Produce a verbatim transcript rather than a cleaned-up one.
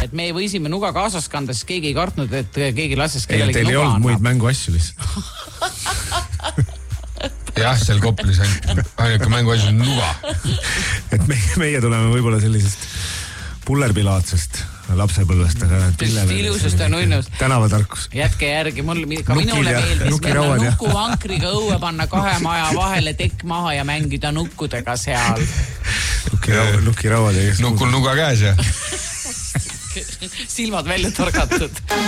et me võisime nuga kaasas kanda, siis keegi ei kartnud, et keegi lases kellelegi teil nuga ei olnud annab. muid mänguasju lihtsalt. jah, seal Koplis ainuke mänguasju on nuga. et meie, meie tuleme võib-olla sellisest pullerpilaatsest lapsepõlvest, aga ilusust on unnus. Tänavatarkus. Jätke järgi, mul, ka minule meeldis minna nukuvankriga õue panna kahe maja vahele tekk maha ja mängida nukkudega seal. Nukirauad. Nukul nuga käes ja silmad välja torgatud.